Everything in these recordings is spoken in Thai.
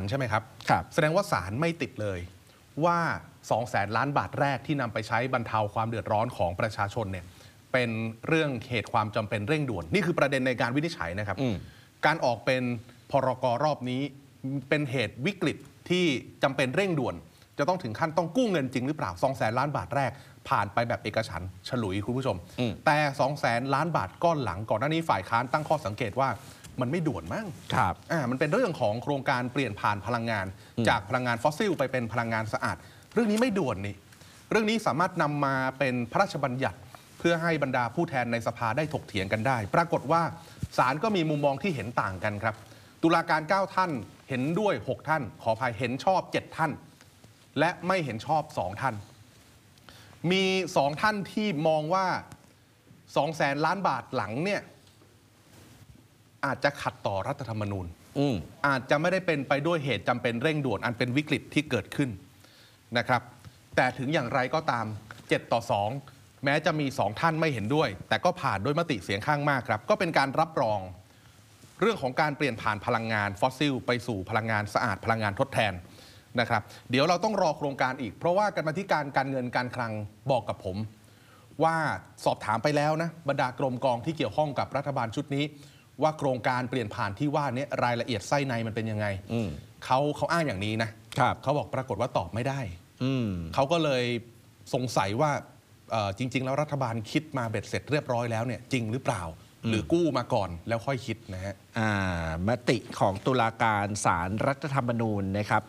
ใช่ไหมครับแสดงว่าศาลไม่ติดเลยว่า200,000 ล้านบาทแรกที่นำไปใช้บรรเทาความเดือดร้อนของประชาชนเนี่ยเป็นเรื่องเหตุความจำเป็นเร่งด่วนนี่คือประเด็นในการวินิจฉัยนะครับการออกเป็นพรก.รอบนี้เป็นเหตุวิกฤตที่จำเป็นเร่งด่วนจะต้องถึงขั้นต้องกู้เงินจริงหรือเปล่า200,000 ล้านบาทแรกผ่านไปแบบเอกฉันท์ฉลุยคุณผู้ชมแต่200,000 ล้านบาทก้อนหลังก่อนหน้านี้ฝ่ายค้านตั้งข้อสังเกตว่ามันไม่ด่วนมั้งครับมันเป็นเรื่องของโครงการเปลี่ยนผ่านพลังงานจากพลังงานฟอสซิลไปเป็นพลังงานสะอาดเรื่องนี้ไม่ด่วนนี่เรื่องนี้สามารถนำมาเป็นพระราชบัญญัติเพื่อให้บรรดาผู้แทนในสภาได้ถกเถียงกันได้ปรากฏว่าศาลก็มีมุมมองที่เห็นต่างกันครับตุลาการ9ท่านเห็นด้วย6ท่านขออภัยเห็นชอบ7ท่านและไม่เห็นชอบ2ท่านมี2ท่านที่มองว่า200,000 ล้านบาทหลังเนี่ยอาจจะขัดต่อรัฐธรรมนูญอาจจะไม่ได้เป็นไปด้วยเหตุจำเป็นเร่งด่วนอันเป็นวิกฤตที่เกิดขึ้นนะครับแต่ถึงอย่างไรก็ตาม7-2แม้จะมี2ท่านไม่เห็นด้วยแต่ก็ผ่านด้วยมติเสียงข้างมากครับก็เป็นการรับรองเรื่องของการเปลี่ยนผ่านพลังงานฟอสซิลไปสู่พลังงานสะอาดพลังงานทดแทนนะครับเดี๋ยวเราต้องรอโครงการอีกเพราะว่ากรรมาธิการการเงินการคลังบอกกับผมว่าสอบถามไปแล้วนะบรรดากรมกองที่เกี่ยวข้องกับรัฐบาลชุดนี้ว่าโครงการเปลี่ยนผ่านที่ว่านี้รายละเอียดไส้ในมันเป็นยังไงเขาอ้างอย่างนี้นะเขาบอกปรากฏว่าตอบไม่ได้เขาก็เลยสงสัยว่าจริงๆแล้วรัฐบาลคิดมาเบ็ดเสร็จเรียบร้อยแล้วเนี่ยจริงหรือเปล่าหรือกู้มาก่อนแล้วค่อยคิดนะฮะมติของตุลาการศาลรัฐธรรมนูญนะครับ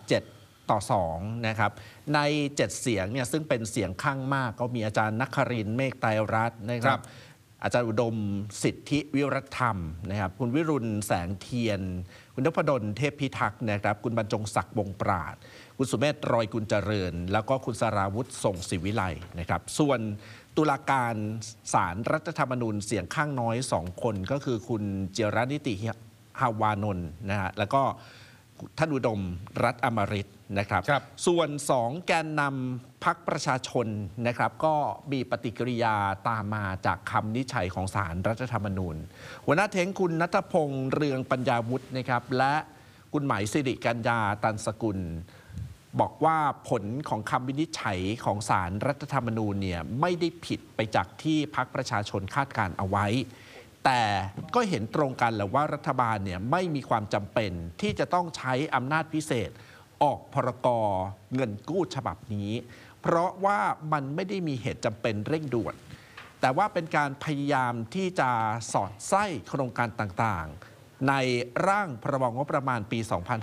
7-2นะครับใน7เสียงเนี่ยซึ่งเป็นเสียงข้างมากก็มีอาจารย์นครินทร์เมฆไตรรัตน์นะครับอาจารย์อุดมสิทธิวิรัตธรรมนะครับคุณวิรุณแสงเทียนคุณนพดลเทพพิทักษ์นะครับคุณบรรจงศักดิ์วงปราดคุณสุเมธรอยกุลเจริญแล้วก็คุณสราวุฒิส่งศิวิไลนะครับส่วนตุลาการศาลรัฐธรรมนูญเสียงข้างน้อย2คนก็คือคุณเจรนิติหาวานนท์นะฮะแล้วก็ท่านอุดมรัฐอมฤตนะครับส่วน2แกนนำพรรคประชาชนนะครับก็มีปฏิกิริยาตามมาจากคำวินิจฉัยของศาลรัฐธรรมนูญหัวหน้าเท้งคุณณัฐพงษ์เรืองปัญญาวุฒินะครับและคุณหมายสิริกัญญาตันสกุลบอกว่าผลของคำวินิจฉัยของศาลรัฐธรรมนูญเนี่ยไม่ได้ผิดไปจากที่พรรคประชาชนคาดการเอาไว้แต่ก็เห็นตรงกันแหละว่ารัฐบาลเนี่ยไม่มีความจำเป็นที่จะต้องใช้อำนาจพิเศษออกพรก.เงินกู้ฉบับนี้เพราะว่ามันไม่ได้มีเหตุจำเป็นเร่งด่วนแต่ว่าเป็นการพยายามที่จะสอดไส้โครงการต่างๆในร่างพรบ.งบประมาณปี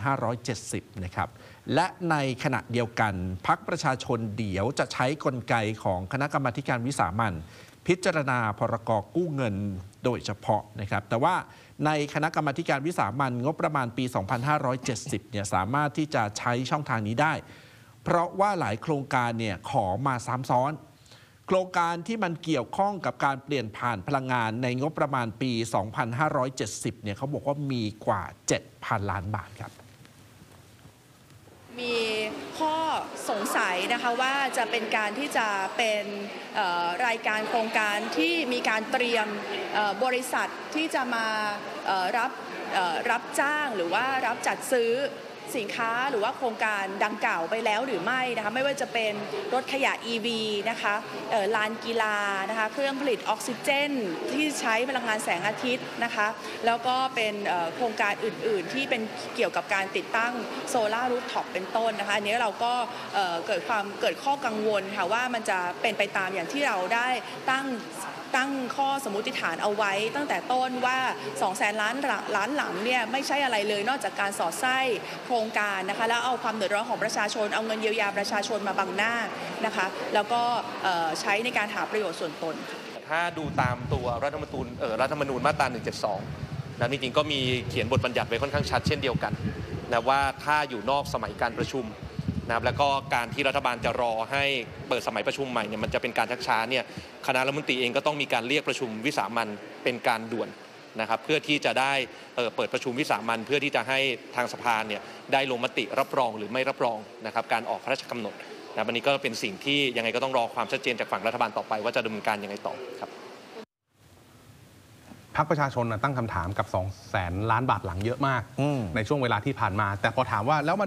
2570 นะครับและในขณะเดียวกันพรรคประชาชนเดี๋ยวจะใช้กลไกของคณะกรรมาการวิสามัญพิจารณาพรก.กู้เงินโดยเฉพาะนะครับแต่ว่าในคณะกรรมาการวิสามัญงบประมาณปี 2570 เนี่ยสามารถที่จะใช้ช่องทางนี้ได้เพราะว่าหลายโครงการเนี่ยขอมาซ้ำซ้อนโครงการที่มันเกี่ยวข้องกับการเปลี่ยนผ่านพลังงานในงบประมาณปี 2570 เนี่ยเขาบอกว่ามีกว่า 7,000 ล้านบาทครับมีข้อสงสัยนะคะว่าจะเป็นการที่จะเป็นรายการโครงการที่มีการเตรียมบริษัทที่จะมารับจ้างหรือว่ารับจัดซื้อสินค้าหรือว่าโครงการดังกล่าวไปแล้วหรือไม่นะคะไม่ว่าจะเป็นรถขยะ EV นะคะลานกีฬานะคะเครื่องผลิตออกซิเจนที่ใช้พลังงานแสงอาทิตย์นะคะแล้วก็เป็นโครงการอื่นๆที่เป็นเกี่ยวกับการติดตั้งโซลาร์รูฟท็อปเป็นต้นนะคะอันนี้เราก็เกิดข้อกังวลค่ะว่ามันจะเป็นไปตามอย่างที่เราได้ตั้งข้อสมมุติฐานเอาไว้ตั้งแต่ต้นว่า200,000 ล้านหลังเนี่ยไม่ใช่อะไรเลยนอกจากการสอดไส้โครงการนะคะแล้วเอาความเดือดร้อนของประชาชนเอาเงินเยียวยาประชาชนมาบังหน้านะคะแล้วก็ใช้ในการหาประโยชน์ส่วนตนถ้าดูตามตัวรัฐธรรมนูญมาตรา 172 นะจริงๆก็มีเขียนบทบัญญัติไว้ค่อนข้างชัดเช่นเดียวกันนะว่าถ้าอยู่นอกสมัยการประชุมนะครับแล้วก็การที่รัฐบาลจะรอให้เปิดสมัยประชุมใหม่เนี่ยมันจะเป็นการชักช้าเนี่ยคณะรัฐมนตรีเองก็ต้องมีการเรียกประชุมวิสามัญเป็นการด่วนนะครับเพื่อที่จะได้เปิดประชุมวิสามัญเพื่อที่จะให้ทางสภาเนี่ยได้ลงมติรับรองหรือไม่รับรองนะครับการออกพระราชกำหนดนะวันนี้ก็เป็นสิ่งที่ยังไงก็ต้องรอความชัดเจนจากฝั่งรัฐบาลต่อไปว่าจะดำเนินการยังไงต่อครับพรรคประชาชนตั้งคำถามกับ200,000 ล้านบาทหลังเยอะมากในช่วงเวลาที่ผ่านมาแต่พอถามว่าแล้ว